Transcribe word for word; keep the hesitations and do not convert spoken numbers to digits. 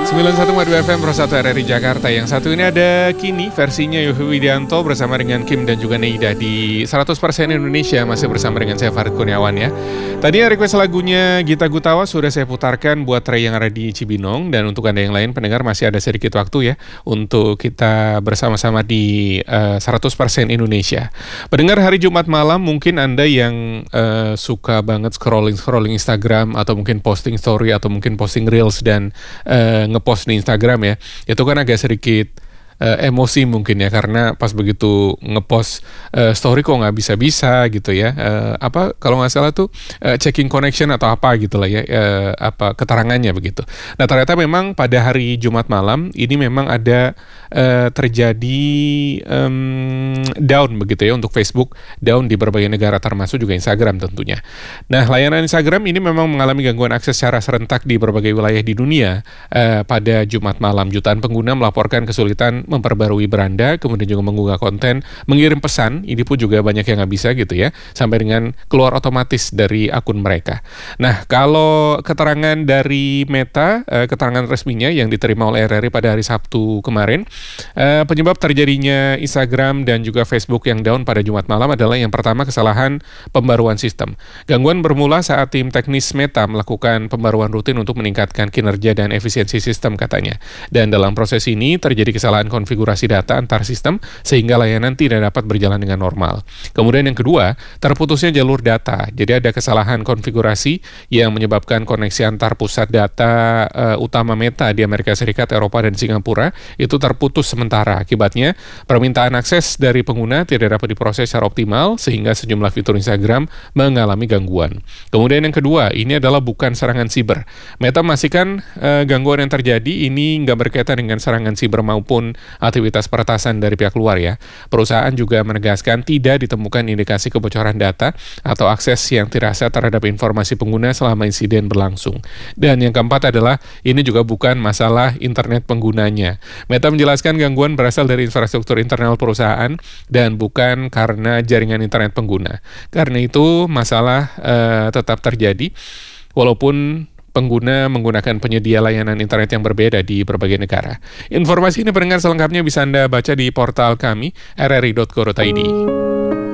sembilan puluh satu koma dua F M Pro satu R R I Jakarta. Yang satu ini ada Kini, versinya Yofi Widianto bersama dengan Kim dan juga Neida di seratus persen Indonesia. Masih bersama dengan saya Farid Kurniawan ya. Tadi request lagunya Gita Gutawa sudah saya putarkan buat Ray yang ada di Cibinong. Dan untuk Anda yang lain pendengar masih ada sedikit waktu ya untuk kita bersama-sama di uh, seratus persen Indonesia. Pendengar, hari Jumat malam mungkin Anda yang uh, suka banget scrolling-scrolling Instagram atau mungkin posting story atau mungkin posting reels dan uh, ngepost di Instagram ya, itu kan agak sedikit uh, emosi mungkin ya, karena pas begitu ngepost uh, story kok nggak bisa-bisa gitu ya, uh, apa kalau nggak salah tuh uh, checking connection atau apa gitu lah ya, uh, apa keterangannya begitu. Nah ternyata memang pada hari Jumat malam ini memang ada uh, terjadi um, down begitu ya untuk Facebook, down di berbagai negara termasuk juga Instagram tentunya. Nah layanan Instagram ini memang mengalami gangguan akses secara serentak di berbagai wilayah di dunia uh, pada Jumat malam. Jutaan pengguna melaporkan kesulitan memperbarui beranda, kemudian juga mengunggah konten, mengirim pesan, ini pun juga banyak yang nggak bisa gitu ya, sampai dengan keluar otomatis dari akun mereka. Nah, kalau keterangan dari Meta, eh, keterangan resminya yang diterima oleh R R I pada hari Sabtu kemarin, eh, penyebab terjadinya Instagram dan juga Facebook yang down pada Jumat malam adalah yang pertama kesalahan pembaruan sistem. Gangguan bermula saat tim teknis Meta melakukan pembaruan rutin untuk meningkatkan kinerja dan efisiensi sistem katanya. Dan dalam proses ini terjadi kesalahan konfigurasi data antar sistem sehingga layanan tidak dapat berjalan dengan normal. Kemudian yang kedua, terputusnya jalur data. Jadi ada kesalahan konfigurasi yang menyebabkan koneksi antar pusat data uh, utama Meta di Amerika Serikat, Eropa, dan Singapura itu terputus sementara. Akibatnya, permintaan akses dari pengguna tidak dapat diproses secara optimal sehingga sejumlah fitur Instagram mengalami gangguan. Kemudian yang kedua, ini adalah bukan serangan siber. Meta memastikan uh, gangguan yang terjadi ini nggak berkaitan dengan serangan siber maupun aktivitas peretasan dari pihak luar ya. Perusahaan juga menegaskan tidak ditemukan indikasi kebocoran data atau akses yang dirasa terhadap informasi pengguna selama insiden berlangsung. Dan yang keempat adalah ini juga bukan masalah internet penggunanya. Meta menjelaskan gangguan berasal dari infrastruktur internal perusahaan dan bukan karena jaringan internet pengguna. Karena itu masalah uh, tetap terjadi walaupun pengguna menggunakan penyedia layanan internet yang berbeda di berbagai negara. Informasi ini pendengar selengkapnya bisa Anda baca di portal kami r r i dot co dot i d.